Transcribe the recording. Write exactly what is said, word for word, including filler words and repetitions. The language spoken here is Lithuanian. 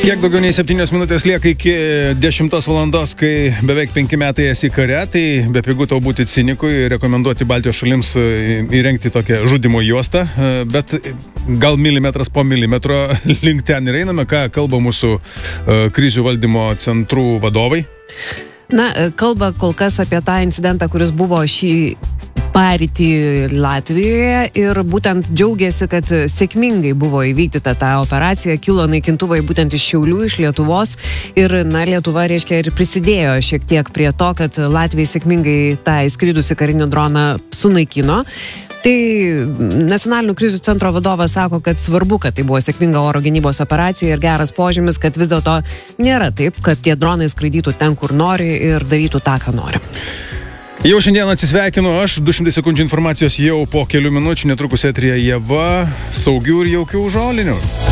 Kiek daugiau nei septynios minutės lieka iki dešimtos valandos, kai beveik penki metai esi kare, tai bepigu tau būti cinikui, rekomenduoti Baltijos šalims įrengti tokią žudimo juostą, bet gal milimetras po milimetro link ten ir einame, ką kalba mūsų krizių valdymo centrų vadovai. Na, kalba kol kas apie tą incidentą, kuris buvo šį parytį Latvijoje ir būtent džiaugiasi, kad sėkmingai buvo įvykdyta ta operacija, kilo naikintuvai būtent iš Šiaulių, iš Lietuvos ir, na, Lietuva, reiškia, ir prisidėjo šiek tiek prie to, kad Latvijai sėkmingai tą įskridusi karinį droną sunaikino. Tai nacionalinių krizių centro vadovas sako, kad svarbu, kad tai buvo sėkminga oro gynybos operacija ir geras požymis, kad vis dėlto nėra taip, kad tie dronai skraidytų ten, kur nori ir darytų tą, ką nori. Jau šiandien atsisveikinu aš, du šimtai sekundžių informacijos jau po kelių minučių, netrukus eteryje Ieva, saugių ir jaukių žolinių.